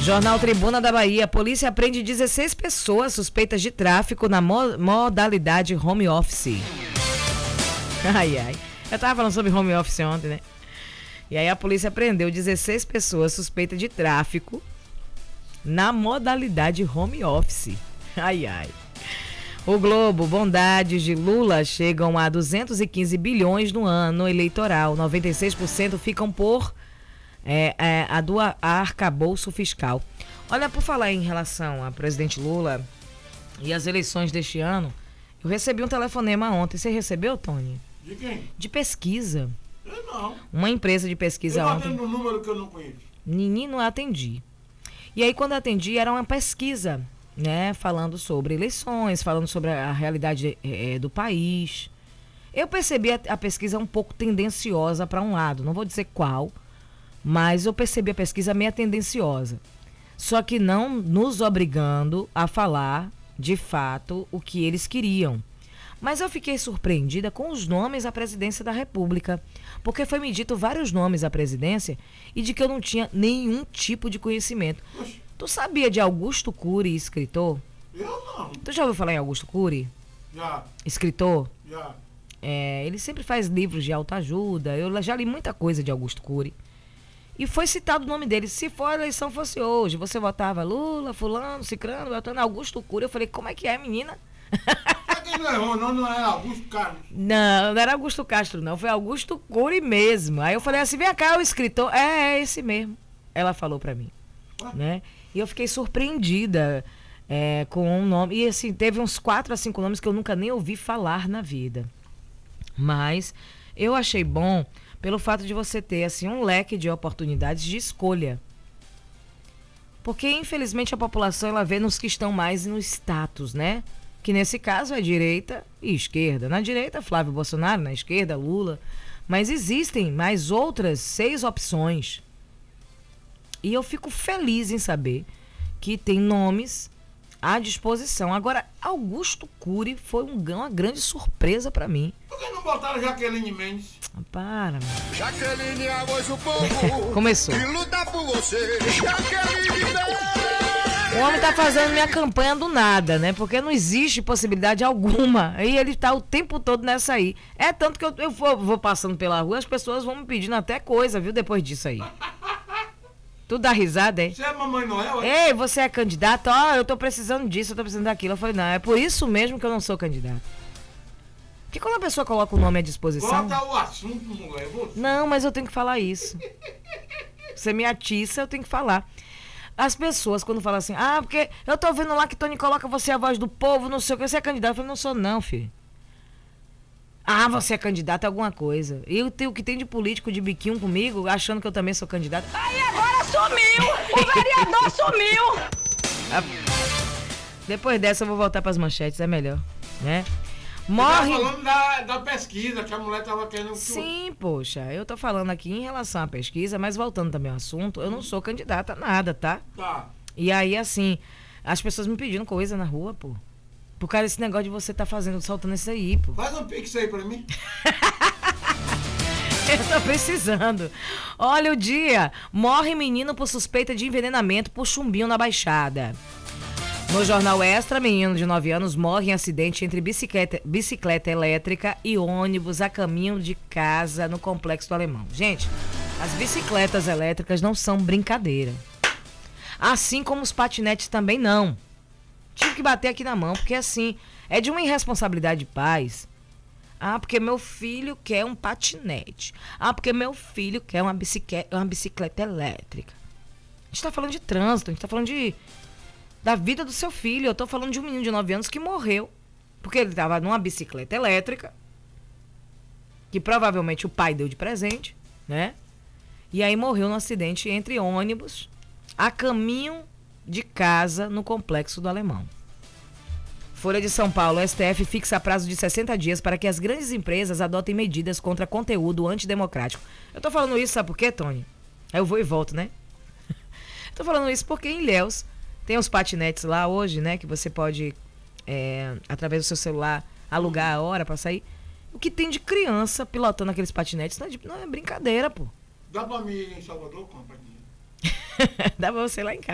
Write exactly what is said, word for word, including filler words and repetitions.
Jornal Tribuna da Bahia. Polícia prende dezesseis pessoas suspeitas de tráfico na mo- modalidade home office. Ai, ai. Eu tava falando sobre home office ontem, né? E aí a polícia prendeu dezesseis pessoas suspeitas de tráfico na modalidade home office. Ai, ai. O Globo, bondades de Lula chegam a duzentos e quinze bilhões no ano eleitoral. noventa e seis por cento ficam por é, é, a do arcabouço fiscal. Olha, por falar em relação a presidente Lula e as eleições deste ano, eu recebi um telefonema ontem. Você recebeu, Tony? De quem? De pesquisa. Eu não. Uma empresa de pesquisa eu ontem. Eu atendo um número que eu não conheço. Menino, atendi. E aí, quando eu atendi, era uma pesquisa, né? Falando sobre eleições, falando sobre a realidade é, do país. Eu percebi a, a pesquisa um pouco tendenciosa para um lado. Não vou dizer qual, mas eu percebi a pesquisa meio tendenciosa. Só que não nos obrigando a falar, de fato, o que eles queriam. Mas eu fiquei surpreendida com os nomes à presidência da República, porque foi me dito vários nomes à presidência e de que eu não tinha nenhum tipo de conhecimento. Oxi. Tu sabia de Augusto Cury, escritor? Eu não. Tu já ouviu falar em Augusto Cury? Já, Escritor? já. É, ele sempre faz livros de autoajuda. Eu já li muita coisa de Augusto Cury. E foi citado o nome dele. Se for a eleição fosse hoje, você votava Lula, fulano, cicrano, votando Augusto Cury. Eu falei, como é que é, menina? Quem não errou, não, não é Augusto Carlos. Não, não era Augusto Castro, não. Foi Augusto Cury mesmo. Aí eu falei assim, vem cá, o escritor. É, é esse mesmo. Ela falou pra mim. Né? E eu fiquei surpreendida é, com um nome. E assim, teve uns quatro a cinco nomes que eu nunca nem ouvi falar na vida. Mas eu achei bom pelo fato de você ter assim um leque de oportunidades de escolha. Porque, infelizmente, a população ela vê nos que estão mais no status, né? Que nesse caso é direita e esquerda. Na direita, Flávio Bolsonaro, na esquerda, Lula. Mas existem mais outras seis opções. E eu fico feliz em saber que tem nomes à disposição. Agora, Augusto Cury foi um, uma grande surpresa para mim. Por que não botaram Jaqueline Mendes? Ah, para, mano. Jaqueline, a voz do povo. Começou. Que luta por você. Jaqueline Mendes. O homem tá fazendo minha campanha do nada, né? Porque não existe possibilidade alguma. E ele tá o tempo todo nessa aí. É tanto que eu, eu vou, vou passando pela rua, as pessoas vão me pedindo até coisa, viu? Depois disso aí. Tu dá risada, hein? Você é Mamãe Noel, é? Ei, você é candidato? Ó, oh, eu tô precisando disso, eu tô precisando daquilo. Eu falei, não, é por isso mesmo que eu não sou candidato. Porque quando a pessoa coloca o nome à disposição... Bota o assunto, mulher. Você. Não, mas eu tenho que falar isso. Você me atiça, eu tenho que falar. As pessoas, quando falam assim, ah, porque eu tô vendo lá que Tony coloca você a voz do povo, não sei o que, você é candidato. Eu falei, não sou não, filho. Ah, você é candidato a alguma coisa. Eu tenho o que tem de político de biquinho comigo, achando que eu também sou candidato. Aí agora sumiu! O vereador sumiu! Depois dessa eu vou voltar pras manchetes, é melhor, né? Você Morre... tá falando da, da pesquisa, que a mulher tava querendo... Sim, poxa, eu tô falando aqui em relação à pesquisa, mas voltando também ao assunto, eu não sou candidata a nada, tá? Tá. E aí, assim, as pessoas me pedindo coisa na rua, pô. Por causa desse negócio de você tá fazendo, soltando isso aí, pô. Faz um pix aí pra mim. Eu tô precisando. Olha o dia. Morre menino por suspeita de envenenamento por chumbinho na Baixada. No Jornal Extra, menino de nove anos morre em acidente entre bicicleta, bicicleta elétrica e ônibus a caminho de casa no Complexo do Alemão. Gente, as bicicletas elétricas não são brincadeira. Assim como os patinetes também não. Tive que bater aqui na mão, porque assim, é de uma irresponsabilidade de pais. Ah, porque meu filho quer um patinete. Ah, porque meu filho quer uma bicicleta, uma bicicleta elétrica. A gente tá falando de trânsito, a gente tá falando de... da vida do seu filho. Eu tô falando de um menino de nove anos que morreu. Porque ele tava numa bicicleta elétrica. Que provavelmente o pai deu de presente, né? E aí morreu num acidente entre ônibus a caminho de casa no Complexo do Alemão. Folha de São Paulo, S T F fixa prazo de sessenta dias para que as grandes empresas adotem medidas contra conteúdo antidemocrático. Eu tô falando isso, sabe por quê, Tony? Aí eu vou e volto, né? Tô falando isso porque em Ilhéus tem os patinetes lá hoje, né? Que você pode, é, através do seu celular, alugar a hora pra sair. O que tem de criança pilotando aqueles patinetes não é, de, não é brincadeira, pô. Dá pra mim ir em Salvador com a patinha? Dá pra você ir lá em casa.